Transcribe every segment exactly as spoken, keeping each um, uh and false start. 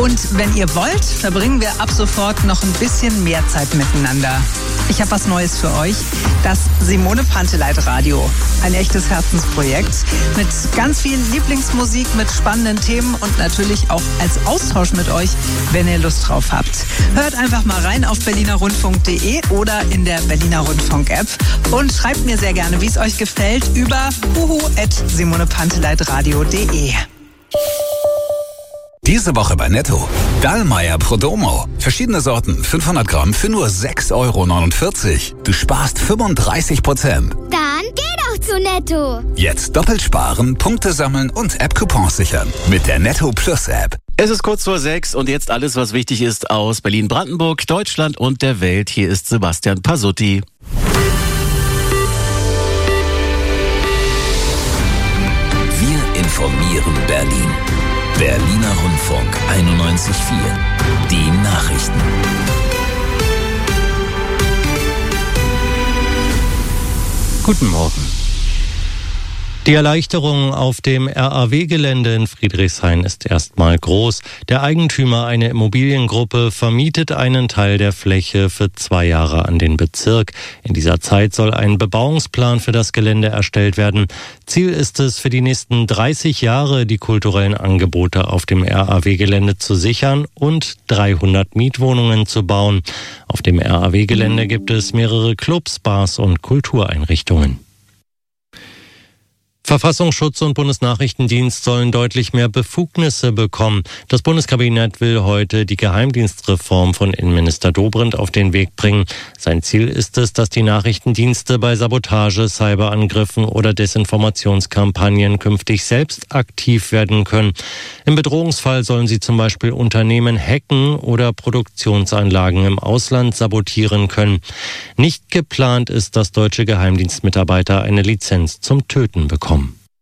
Und wenn ihr wollt, verbringen wir ab sofort noch ein bisschen mehr Zeit miteinander. Ich habe was Neues für euch. Das Simone Panteleit Radio. Ein echtes Herzensprojekt mit ganz viel Lieblingsmusik, mit spannenden Themen und natürlich auch als Austausch mit euch, wenn ihr Lust drauf habt. Hört einfach mal rein auf berliner rundfunk punkt de oder in der Berliner Rundfunk App und schreibt mir sehr gerne, wie es euch gefällt, über huhu at simone panteleit radio punkt de. Diese Woche bei Netto. Dallmayr Prodomo. Verschiedene Sorten, fünfhundert Gramm für nur sechs Euro neunundvierzig. Du sparst fünfunddreißig Prozent. Dann geh doch zu Netto. Jetzt doppelt sparen, Punkte sammeln und App-Coupons sichern. Mit der Netto Plus App. Es ist kurz vor sechs und jetzt alles, was wichtig ist aus Berlin-Brandenburg, Deutschland und der Welt. Hier ist Sebastian Pasutti. Wir informieren Berlin. Berliner Rundfunk einundneunzig Komma vier. Die Nachrichten. Guten Morgen. Die Erleichterung auf dem R A W-Gelände in Friedrichshain ist erstmal groß. Der Eigentümer, eine Immobiliengruppe, vermietet einen Teil der Fläche für zwei Jahre an den Bezirk. In dieser Zeit soll ein Bebauungsplan für das Gelände erstellt werden. Ziel ist es, für die nächsten dreißig Jahre die kulturellen Angebote auf dem R A W-Gelände zu sichern und dreihundert Mietwohnungen zu bauen. Auf dem R A W-Gelände gibt es mehrere Clubs, Bars und Kultureinrichtungen. Verfassungsschutz und Bundesnachrichtendienst sollen deutlich mehr Befugnisse bekommen. Das Bundeskabinett will heute die Geheimdienstreform von Innenminister Dobrindt auf den Weg bringen. Sein Ziel ist es, dass die Nachrichtendienste bei Sabotage, Cyberangriffen oder Desinformationskampagnen künftig selbst aktiv werden können. Im Bedrohungsfall sollen sie zum Beispiel Unternehmen hacken oder Produktionsanlagen im Ausland sabotieren können. Nicht geplant ist, dass deutsche Geheimdienstmitarbeiter eine Lizenz zum Töten bekommen.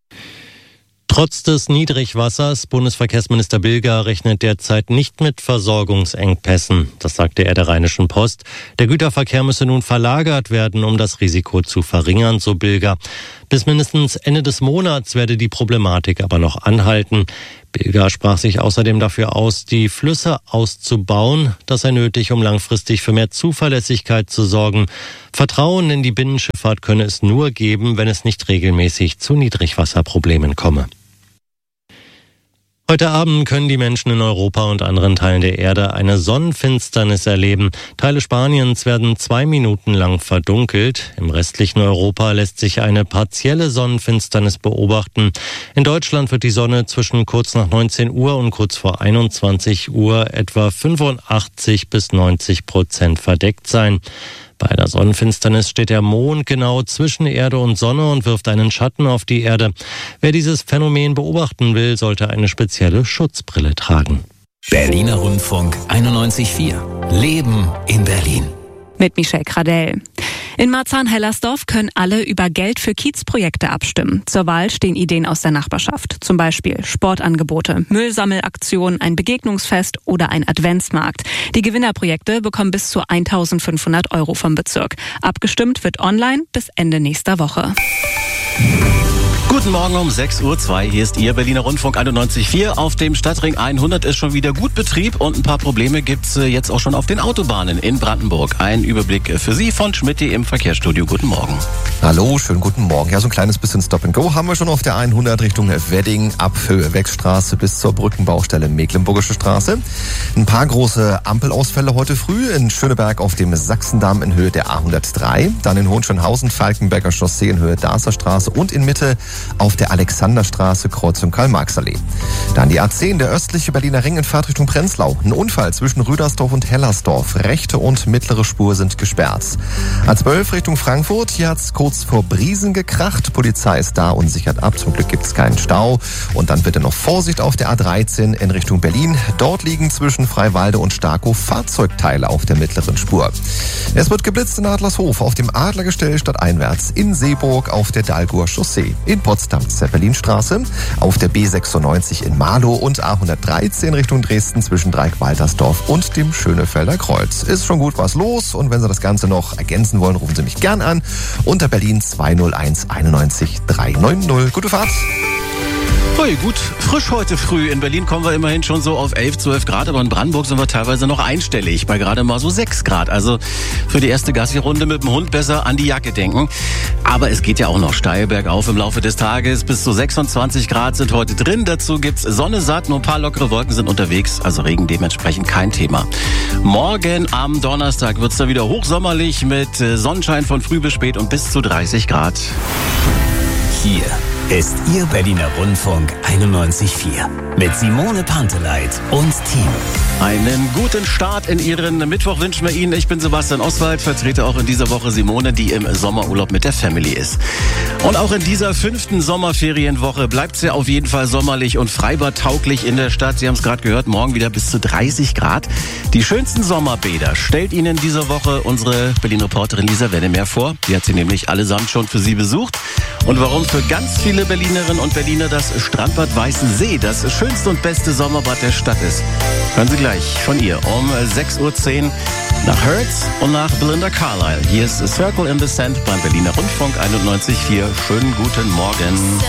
Trotz des Niedrigwassers, Bundesverkehrsminister Bilger rechnet derzeit nicht mit Versorgungsengpässen. Das sagte er der Rheinischen Post. Der Güterverkehr müsse nun verlagert werden, um das Risiko zu verringern, so Bilger. Bis mindestens Ende des Monats werde die Problematik aber noch anhalten. Bilger sprach sich außerdem dafür aus, die Flüsse auszubauen. Das sei nötig, um langfristig für mehr Zuverlässigkeit zu sorgen. Vertrauen in die Binnenschifffahrt könne es nur geben, wenn es nicht regelmäßig zu Niedrigwasserproblemen komme. Heute Abend können die Menschen in Europa und anderen Teilen der Erde eine Sonnenfinsternis erleben. Teile Spaniens werden zwei Minuten lang verdunkelt. Im restlichen Europa lässt sich eine partielle Sonnenfinsternis beobachten. In Deutschland wird die Sonne zwischen kurz nach neunzehn Uhr und kurz vor einundzwanzig Uhr etwa fünfundachtzig bis neunzig Prozent verdeckt sein. Bei einer Sonnenfinsternis steht der Mond genau zwischen Erde und Sonne und wirft einen Schatten auf die Erde. Wer dieses Phänomen beobachten will, sollte eine spezielle Schutzbrille tragen. Berliner Rundfunk einundneunzig Komma vier. Leben in Berlin. Mit Michelle Kradell. In Marzahn-Hellersdorf können alle über Geld für Kiezprojekte abstimmen. Zur Wahl stehen Ideen aus der Nachbarschaft. Zum Beispiel Sportangebote, Müllsammelaktionen, ein Begegnungsfest oder ein Adventsmarkt. Die Gewinnerprojekte bekommen bis zu eintausendfünfhundert Euro vom Bezirk. Abgestimmt wird online bis Ende nächster Woche. Guten Morgen um sechs Uhr zwei. Hier ist Ihr Berliner Rundfunk einundneunzig Komma vier. Auf dem Stadtring hundert ist schon wieder gut Betrieb und ein paar Probleme gibt's jetzt auch schon auf den Autobahnen in Brandenburg. Ein Überblick für Sie von Schmidti im Verkehrsstudio. Guten Morgen. Hallo, schönen guten Morgen. Ja, so ein kleines bisschen Stop and Go haben wir schon auf der hundert Richtung Wedding ab Höhe Wechstraße bis zur Brückenbaustelle Mecklenburgische Straße. Ein paar große Ampelausfälle heute früh in Schöneberg auf dem Sachsendamm in Höhe der A hundertdrei. Dann in Hohenschönhausen, Falkenberger Chaussee in Höhe Darßer Straße und in Mitte auf der Alexanderstraße, Kreuzung Karl-Marx-Allee. Dann die A zehn, der östliche Berliner Ring in Fahrtrichtung Prenzlau. Ein Unfall zwischen Rüdersdorf und Hellersdorf. Rechte und mittlere Spur sind gesperrt. A zwölf Richtung Frankfurt, hier hat's kurz vor Briesen gekracht. Polizei ist da und sichert ab. Zum Glück gibt's keinen Stau. Und dann bitte noch Vorsicht auf der A dreizehn in Richtung Berlin. Dort liegen zwischen Freiwalde und Starkow Fahrzeugteile auf der mittleren Spur. Es wird geblitzt in Adlershof auf dem Adlergestell stadteinwärts. In Seeburg auf der Dahlgur Chaussee. In Potsdam Zeppelinstraße, auf der B sechsundneunzig in Marlow und A hundertdreizehn Richtung Dresden zwischen Dreieck-Waltersdorf und dem Schönefelder Kreuz. Ist schon gut was los und wenn Sie das Ganze noch ergänzen wollen, rufen Sie mich gern an unter Berlin zwei null eins einundneunzig dreihundertneunzig. Gute Fahrt! Ui, gut, frisch heute früh. In Berlin kommen wir immerhin schon so auf elf, zwölf Grad, aber in Brandenburg sind wir teilweise noch einstellig, bei gerade mal so sechs Grad. Also für die erste Gassi-Runde mit dem Hund besser an die Jacke denken. Aber es geht ja auch noch steil bergauf im Laufe des Tages. Bis zu sechsundzwanzig Grad sind heute drin. Dazu gibt's Sonne satt, nur ein paar lockere Wolken sind unterwegs. Also Regen dementsprechend kein Thema. Morgen am Donnerstag wird's dann wieder hochsommerlich mit Sonnenschein von früh bis spät und bis zu dreißig Grad. Hier ist Ihr Berliner Rundfunk einundneunzig Komma vier mit Simone Panteleit und Team. Einen guten Start in Ihren Mittwoch wünschen wir Ihnen. Ich bin Sebastian Oswald, vertrete auch in dieser Woche Simone, die im Sommerurlaub mit der Family ist. Und auch in dieser fünften Sommerferienwoche bleibt es ja auf jeden Fall sommerlich und freibadtauglich in der Stadt. Sie haben es gerade gehört, morgen wieder bis zu dreißig Grad. Die schönsten Sommerbäder stellt Ihnen in dieser Woche unsere Berlin-Reporterin Lisa Wennemer vor. Die hat sie nämlich allesamt schon für Sie besucht. Und warum für ganz viele Berlinerinnen und Berliner das Strandbad Weißensee das schönste und beste Sommerbad der Stadt ist, hören Sie gleich von ihr um sechs Uhr zehn nach Hertz und nach Belinda Carlisle. Hier ist Circle in the Sand beim Berliner Rundfunk einundneunzig Komma vier. Schönen guten Morgen.